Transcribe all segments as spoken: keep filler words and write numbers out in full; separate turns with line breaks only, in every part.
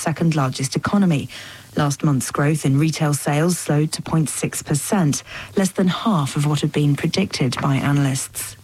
second largest economy. Last month's growth in retail sales slowed to zero point six percent, less than half of what had been predicted by analysts.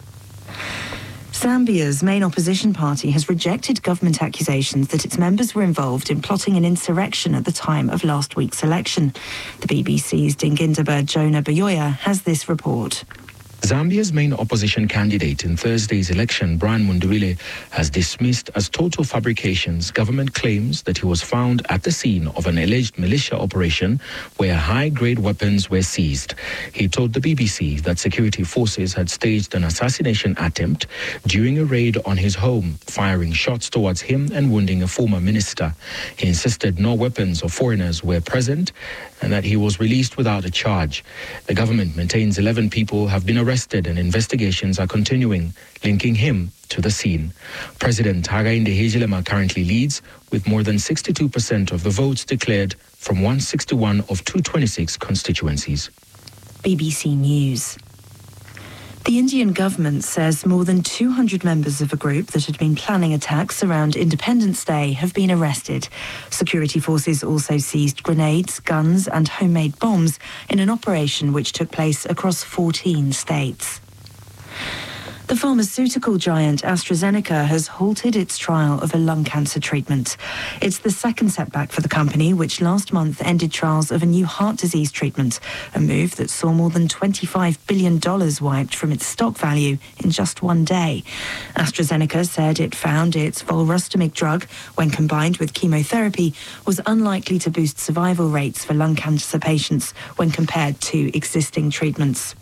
Zambia's main opposition party has rejected government accusations that its members were involved in plotting an insurrection at the time of last week's election. The B B C's Dingindaba Jonah Bayoya has this report.
Zambia's main opposition candidate in Thursday's election, Brian Mundubile, has dismissed as total fabrications government claims that he was found at the scene of an alleged militia operation where high-grade weapons were seized. He told the B B C that security forces had staged an assassination attempt during a raid on his home, firing shots towards him and wounding a former minister. He insisted no weapons or foreigners were present and that he was released without a charge. The government maintains eleven people have been arrested and investigations are continuing, linking him to the scene. President Hakainde Hichilema currently leads with more than sixty-two percent of the votes declared from one hundred sixty-one of two hundred twenty-six constituencies.
B B C News. The Indian government says more than two hundred members of a group that had been planning attacks around Independence Day have been arrested. Security forces also seized grenades, guns and homemade bombs in an operation which took place across fourteen states. The pharmaceutical giant AstraZeneca has halted its trial of a lung cancer treatment. It's the second setback for the company, which last month ended trials of a new heart disease treatment, a move that saw more than twenty-five billion dollars wiped from its stock value in just one day. AstraZeneca said it found its volrustomig drug, when combined with chemotherapy, was unlikely to boost survival rates for lung cancer patients when compared to existing treatments.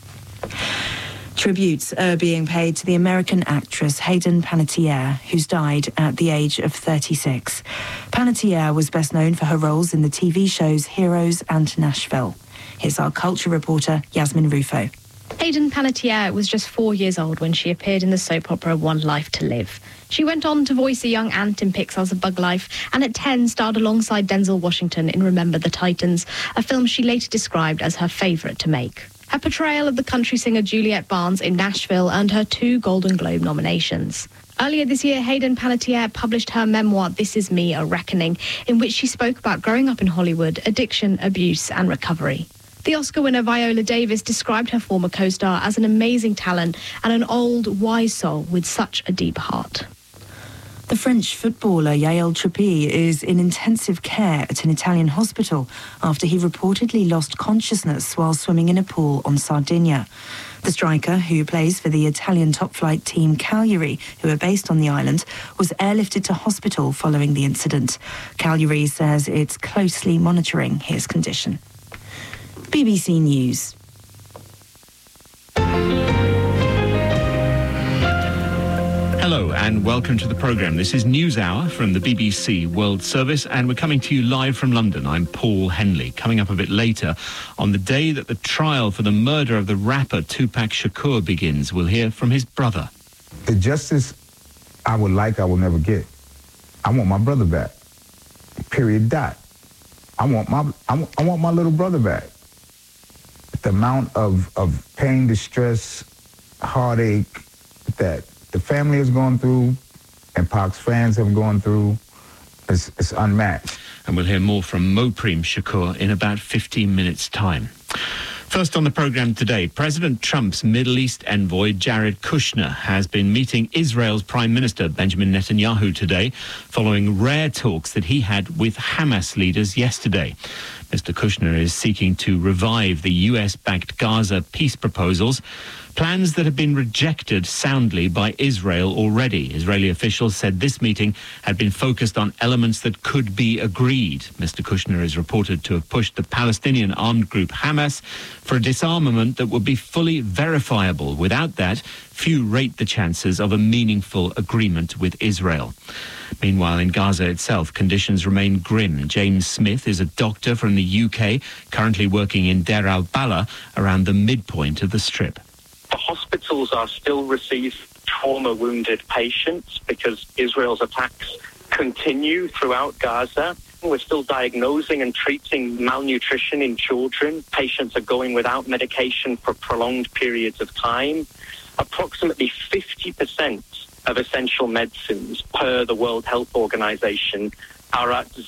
Tributes are being paid to the American actress Hayden Panettiere, who's died at the age of thirty-six. Panettiere was best known for her roles in the T V shows Heroes and Nashville. Here's our culture reporter, Yasmin Rufo.
Hayden Panettiere was just four years old when she appeared in the soap opera One Life to Live. She went on to voice a young ant in Pixar's A Bug Life, and at ten starred alongside Denzel Washington in Remember the Titans, a film she later described as her favourite to make. Her portrayal of the country singer Juliette Barnes in Nashville earned her two Golden Globe nominations. Earlier this year, Hayden Panettiere published her memoir, This Is Me, A Reckoning, in which she spoke about growing up in Hollywood, addiction, abuse and recovery. The Oscar winner Viola Davis described her former co-star as an amazing talent and an old, wise soul with such a deep heart.
The French footballer Yael Trippier is in intensive care at an Italian hospital after he reportedly lost consciousness while swimming in a pool on Sardinia. The striker, who plays for the Italian top-flight team Cagliari, who are based on the island, was airlifted to hospital following the incident. Cagliari says it's closely monitoring his condition. B B C News.
Hello and welcome to the programme. This is News Hour from the B B C World Service and we're coming to you live from London. I'm Paul Henley. Coming up a bit later, on the day that the trial for the murder of the rapper Tupac Shakur begins, we'll hear from his brother.
The justice I would like, I will never get. I want my brother back. Period, dot. I want my, I want, I want my little brother back. The amount of, of pain, distress, heartache that the family has gone through and Pac's fans have gone through is, is unmatched.
And we'll hear more from Mopreme Shakur in about fifteen minutes' time. First on the programme today, President Trump's Middle East envoy Jared Kushner has been meeting Israel's Prime Minister Benjamin Netanyahu today, following rare talks that he had with Hamas leaders yesterday. Mister Kushner is seeking to revive the U S-backed Gaza peace proposals, plans that have been rejected soundly by Israel already. Israeli officials said this meeting had been focused on elements that could be agreed. Mister Kushner is reported to have pushed the Palestinian armed group Hamas for a disarmament that would be fully verifiable. Without that, few rate the chances of a meaningful agreement with Israel. Meanwhile, in Gaza itself, conditions remain grim. James Smith is a doctor from the U K, currently working in Deir al-Balah, around the midpoint of the Strip.
The hospitals are still receiving trauma-wounded patients because Israel's attacks continue throughout Gaza. We're still diagnosing and treating malnutrition in children. Patients are going without medication for prolonged periods of time. Approximately fifty percent of essential medicines per the World Health Organization are at